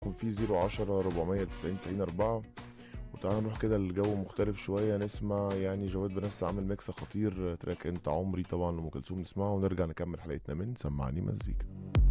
رقم فيه 010 490 90 4. وتعالى نروح كده الجو مختلف شوية، نسمع يعني جواد بنس عامل ميكس خطير، تراك انت عمري طبعا لأم كلثوم، نسمعه ونرجع نكمل حلقتنا من سمعني مزيكا.